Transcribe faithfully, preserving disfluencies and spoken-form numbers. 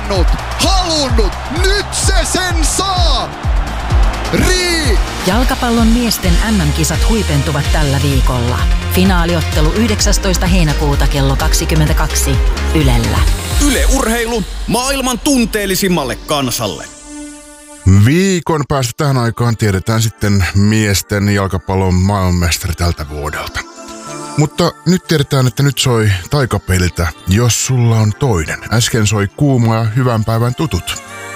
luvannut, halunnut, nyt se sen saa! Rii! Jalkapallon miesten äm äm-kisat huipentuvat tällä viikolla. Finaaliottelu yhdeksästoista heinäkuuta kello kaksikymmentäkaksi Ylellä. Yle Urheilu maailman tunteellisimmalle kansalle. Viikon päästä tähän aikaan tiedetään sitten miesten jalkapallon maailmanmestari tältä vuodelta. Mutta nyt tiedetään, että nyt soi taikapeliltä Jos sulla on toinen. Äsken soi Kuuma ja Hyvän päivän tutut.